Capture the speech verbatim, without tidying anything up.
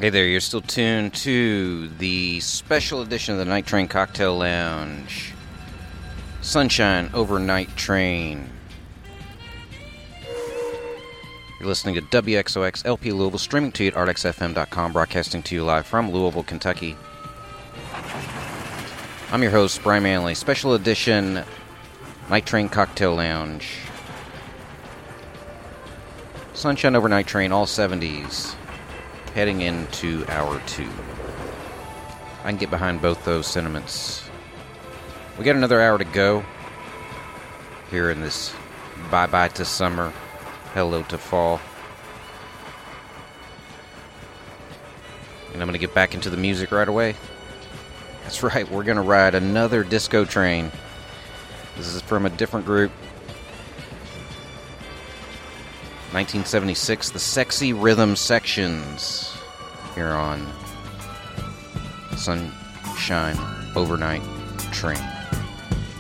Hey there, you're still tuned to the special edition of the Night Train Cocktail Lounge. Sunshine Overnight Train. You're listening to W X O X L P Louisville, streaming to you at artx f m dot com, broadcasting to you live from Louisville, Kentucky. I'm your host, Brian Manley. Special edition Night Train Cocktail Lounge. Sunshine Overnight Train, all seventies. Heading into hour two. I can get behind both those sentiments. We got another hour to go here in this bye-bye to summer, hello to fall. And I'm going to get back into the music right away. That's right, we're going to ride another disco train. This is from a different group. nineteen seventy-six, the Sexy Rhythm Sections, here on Sunshine Overnight Train.